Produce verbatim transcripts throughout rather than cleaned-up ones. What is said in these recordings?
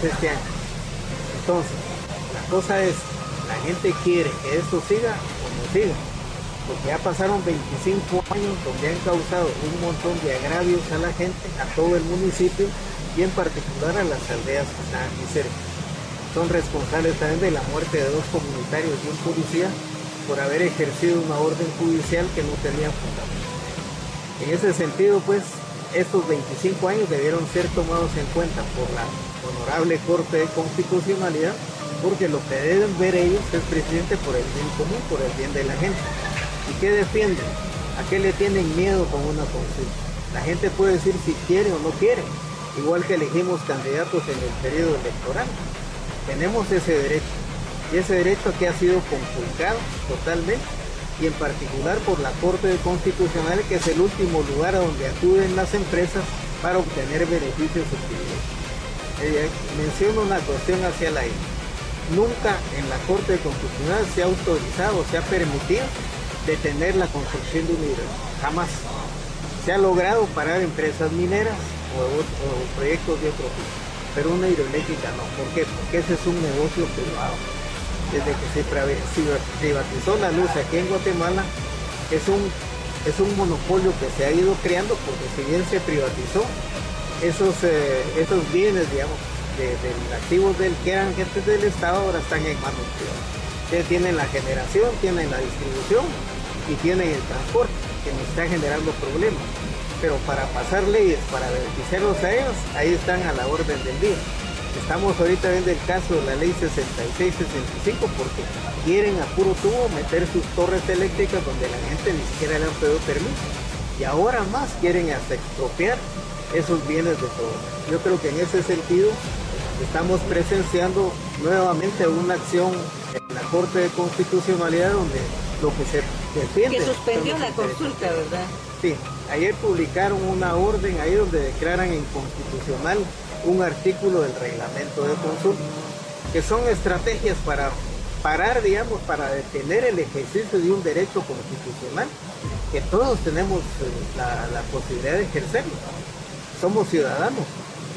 este año. Entonces, la cosa es, la gente quiere que esto siga o no siga, porque ya pasaron veinticinco años donde han causado un montón de agravios a la gente, a todo el municipio y en particular a las aldeas que están aquí cerca. Son responsables también de la muerte de dos comunitarios y un policía por haber ejercido una orden judicial que no tenía fundamento. En ese sentido, pues, estos veinticinco años debieron ser tomados en cuenta por la Honorable Corte de Constitucionalidad, porque lo que deben ver ellos es presidente por el bien común, por el bien de la gente. ¿Y qué defienden? ¿A qué le tienen miedo con una consulta? La gente puede decir si quiere o no quiere, igual que elegimos candidatos en el periodo electoral. Tenemos ese derecho, y ese derecho aquí ha sido conculcado totalmente, y en particular por la Corte de Constitucional, que es el último lugar a donde acuden las empresas para obtener beneficios o privilegios. Eh, menciono una cuestión hacia la aire. Nunca en la Corte Constitucional se ha autorizado, se ha permitido detener la construcción de un hidroeléctrico. Jamás. Se ha logrado parar empresas mineras o, o proyectos de otro tipo, pero una hidroeléctrica no. ¿Por qué? Porque ese es un negocio privado. Desde que se privatizó la luz aquí en Guatemala, es un, es un monopolio que se ha ido creando, porque si bien se privatizó, esos, eh, esos bienes, digamos, de, de activos del, que eran gentes del Estado, ahora están en manos privadas. Ustedes tienen la generación, tienen la distribución y tienen el transporte, que nos está generando problemas. Pero para pasar leyes, para beneficiarlos a ellos, ahí están a la orden del día. Estamos ahorita viendo el caso de la ley sesenta y seis sesenta y cinco porque quieren a puro tubo meter sus torres eléctricas donde la gente ni siquiera le han pedido permiso. Y ahora más quieren hasta expropiar esos bienes de todos. Yo creo que en ese sentido estamos presenciando nuevamente una acción en la Corte de Constitucionalidad donde lo que se defiende... Que suspendió la consulta, ¿verdad? Sí, ayer publicaron una orden ahí donde declaran inconstitucional un artículo del reglamento de consulta, que son estrategias para parar, digamos, para detener el ejercicio de un derecho constitucional que todos tenemos la, la posibilidad de ejercerlo. Somos ciudadanos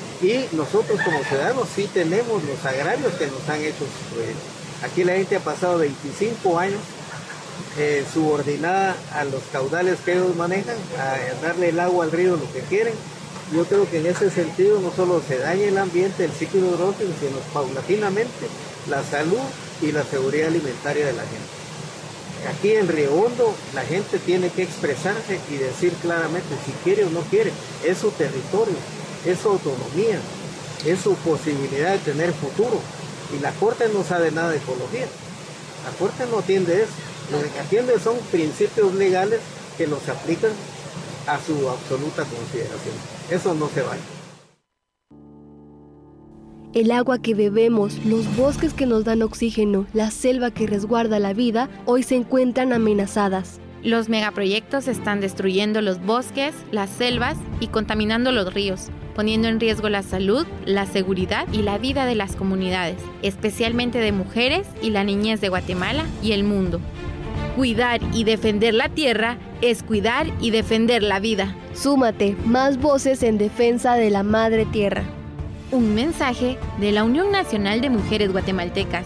y nosotros como ciudadanos sí tenemos los agravios que nos han hecho sus proyectos. Aquí la gente ha pasado veinticinco años eh, subordinada a los caudales que ellos manejan, a darle el agua al río lo que quieren. Yo creo que en ese sentido no solo se daña el ambiente, el ciclo hidrológico, sino paulatinamente la salud y la seguridad alimentaria de la gente. Aquí en Río Hondo la gente tiene que expresarse y decir claramente si quiere o no quiere. Es su territorio, es su autonomía, es su posibilidad de tener futuro. Y la Corte no sabe nada de ecología. La Corte no atiende eso. Lo que atiende son principios legales que los aplican a su absoluta consideración. Eso no se vale. El agua que bebemos, los bosques que nos dan oxígeno, la selva que resguarda la vida, hoy se encuentran amenazadas. Los megaproyectos están destruyendo los bosques, las selvas y contaminando los ríos, poniendo en riesgo la salud, la seguridad y la vida de las comunidades, especialmente de mujeres y la niñez de Guatemala y el mundo. Cuidar y defender la tierra es cuidar y defender la vida. Súmate, más voces en defensa de la madre tierra. Un mensaje de la Unión Nacional de Mujeres Guatemaltecas.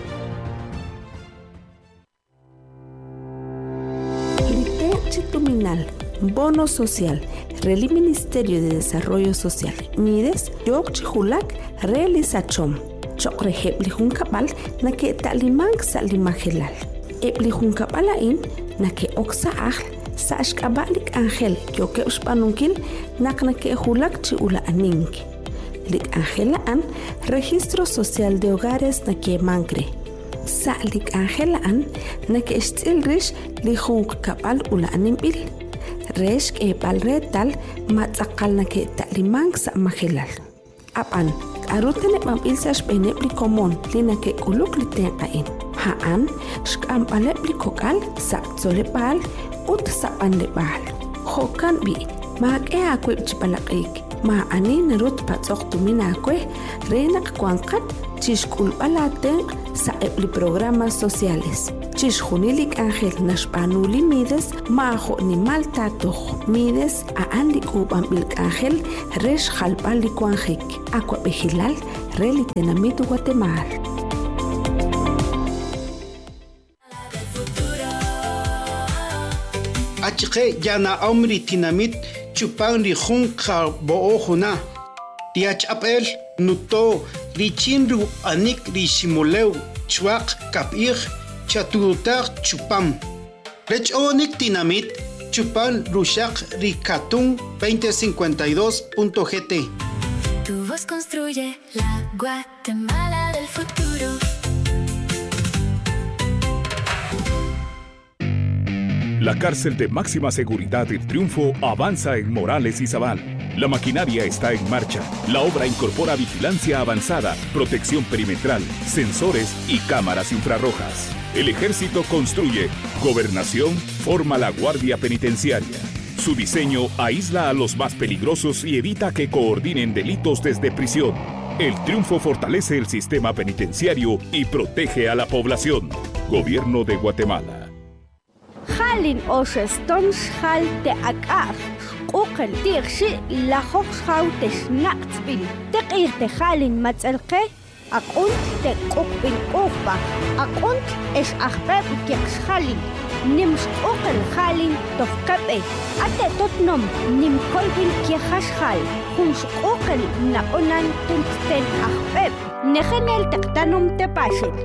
Chituminal, Bono Social, Reli Ministerio de Desarrollo Social, Mides, Yok Chihulak, Realizachom, Chok Rehep Lijunkabal, Nake Talimang Salimagelal. Eplijunkabalain, Nake Oxa Aj, Sashkabalik Angel, Yoke Uspanunkil, Naknake Hulak Chiula Anink. Lik Angela An, Registro Social de Hogares Nake Mangre. Sa lik Angela An, Nake Stilrish, Lijunkabal Ula Animbil. Resh ke Balretal, Matzakal Nake Talimang Sa Magelal. Apan, Arutene Mamilsash Benepli Comon, Linake Kuluk Liten Ain. Haan, Shkam Alepli Kokal, Sak Zolepal, Ut Sapan Lebal. Hokan Bi, Mag Ea Quip Chipalakik. Ma ani narut patsok tumina kwe renak kuankat chishkul palaten sa epli programas sociales. Chishjunilik Ángel nashpanuli mides majo ni maltatoh mides a andi kubam bilk Ángel resh jalpali kuanjik. Aqua bejilal Reli Tenamit Guatemala. Achque yana omri tinamit chupan ri junka boojuna. Tiach apel nuto richinru anik rishimoleu chuak kapir chaturutar chupam. Rech onik tinamit chupan rushak rikatun veinte cincuenta y dos punto g t. Tu voz construye la Guatemala del futuro. La cárcel de máxima seguridad El Triunfo avanza en Morales y Zabal. La maquinaria está en marcha. La obra incorpora vigilancia avanzada, protección perimetral, sensores y cámaras infrarrojas. El ejército construye. Gobernación forma la Guardia Penitenciaria. Su diseño aísla a los más peligrosos y evita que coordinen delitos desde prisión. El Triunfo fortalece el sistema penitenciario y protege a la población. Gobierno de Guatemala. Halin Oshestons Hal de Akaf, Ukel Tirshi, La Hoxhau de Schnaxvil, Tekir de Halin Matzelke, Akunt de Kukbin Ukba, Akunt es Achbeb Keks Halin, Nims Ukel Halin Tofkabe, Ate Totnom, Nim Kolbin Kiehash Hal, Huns Ukel Naonan Tunsten Achbeb, Negenel Tektanum de Pashil.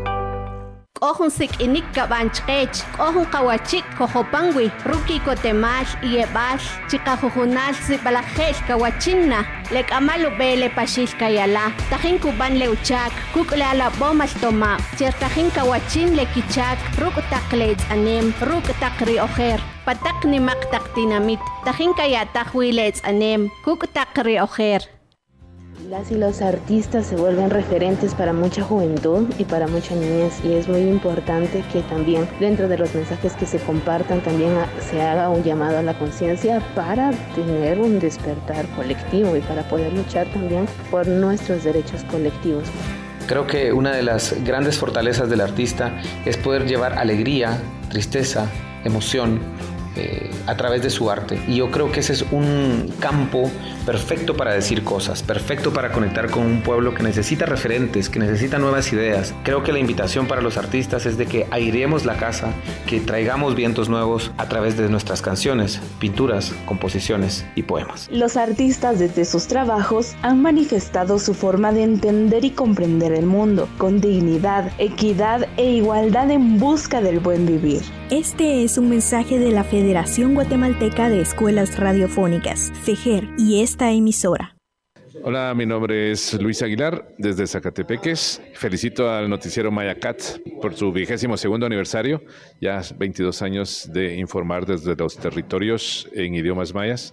Kohun sik inik kabanchkech, kohun kawachik kohopangwi, ruki kotemash yebash, chikajujunash sipalajesh kawachinna, lek amalu bele pashish kayala, tajin kuban leuchak, kukle ala bomas toma, chertajin kawachin lekichak, ruk takleit anem, ruk takri ojer, patak ni maktak dinamit, tajin kayatajwilets anem, kuk takri ojer. Las y los artistas se vuelven referentes para mucha juventud y para mucha niñez, y es muy importante que también dentro de los mensajes que se compartan también se haga un llamado a la conciencia para tener un despertar colectivo y para poder luchar también por nuestros derechos colectivos. Creo que una de las grandes fortalezas del artista es poder llevar alegría, tristeza, emoción, Eh, a través de su arte, y yo creo que ese es un campo perfecto para decir cosas, perfecto para conectar con un pueblo que necesita referentes, que necesita nuevas ideas. Creo que la invitación para los artistas es de que airemos la casa, que traigamos vientos nuevos a través de nuestras canciones, pinturas, composiciones y poemas. Los artistas desde sus trabajos han manifestado su forma de entender y comprender el mundo, con dignidad, equidad e igualdad en busca del buen vivir. Este es un mensaje de la Federación Guatemalteca de Escuelas Radiofónicas, FEGER, y esta emisora. Hola, mi nombre es Luis Aguilar, desde Zacatepeques. Felicito al noticiero Mayacat por su vigésimo segundo aniversario, ya veintidós años de informar desde los territorios en idiomas mayas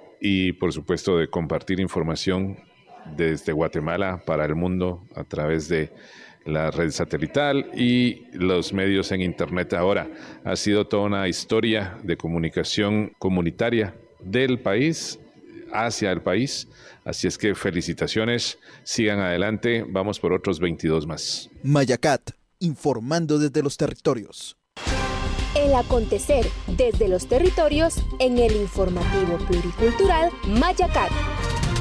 y, por supuesto, de compartir información desde Guatemala para el mundo a través de la red satelital y los medios en internet. Ahora ha sido toda una historia de comunicación comunitaria del país hacia el país, así es que felicitaciones, sigan adelante, vamos por otros veintidós más. Mayacat, informando desde los territorios. El acontecer desde los territorios en el informativo pluricultural Mayacat.